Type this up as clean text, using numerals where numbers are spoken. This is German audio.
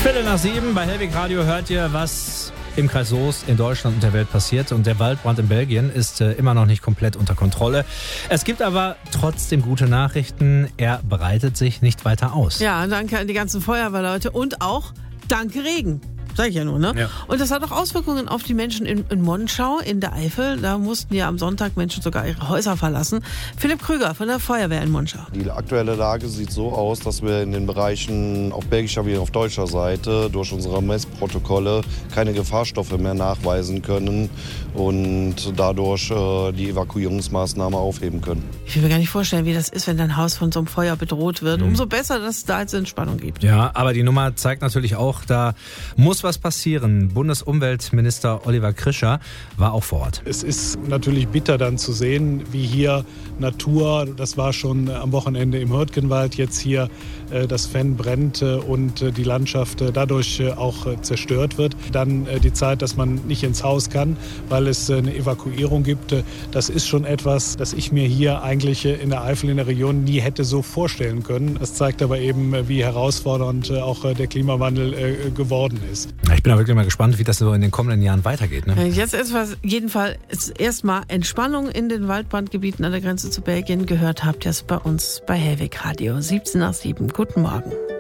7 bei Hellwig Radio hört ihr, was im Kreis Soest, in Deutschland und der Welt passiert. Und der Waldbrand in Belgien ist immer noch nicht komplett unter Kontrolle. Es gibt aber trotzdem gute Nachrichten. Er breitet sich nicht weiter aus. Ja, danke an die ganzen Feuerwehrleute und auch danke Regen. Sag ich ja nur, ne? Ja. Und das hat auch Auswirkungen auf die Menschen in Monschau in der Eifel. Da mussten ja am Sonntag Menschen sogar ihre Häuser verlassen. Philipp Krüger von der Feuerwehr in Monschau. Die aktuelle Lage sieht so aus, dass wir in den Bereichen auf belgischer wie auf deutscher Seite durch unsere Messprotokolle keine Gefahrstoffe mehr nachweisen können und dadurch die Evakuierungsmaßnahme aufheben können. Ich will mir gar nicht vorstellen, wie das ist, wenn dein Haus von so einem Feuer bedroht wird. Umso besser, dass es da jetzt Entspannung gibt. Ja, aber die Nummer zeigt natürlich auch, da muss was passieren. Bundesumweltminister Oliver Krischer war auch vor Ort. Es ist natürlich bitter dann zu sehen, wie hier Natur, das war schon am Wochenende im Hürtgenwald, jetzt hier das Fenn brennt und die Landschaft dadurch auch zerstört wird. Dann die Zeit, dass man nicht ins Haus kann, weil es eine Evakuierung gibt. Das ist schon etwas, das ich mir hier eigentlich in der Eifel, in der Region nie hätte so vorstellen können. Das zeigt aber eben, wie herausfordernd auch der Klimawandel geworden ist. Ich bin auch wirklich mal gespannt, wie das so in den kommenden Jahren weitergeht. Ne? Jetzt jedenfalls erstmal Entspannung in den Waldbrandgebieten an der Grenze zu Belgien. Gehört habt ihr es bei uns bei Hellwig Radio 7 nach 7. Guten Morgen.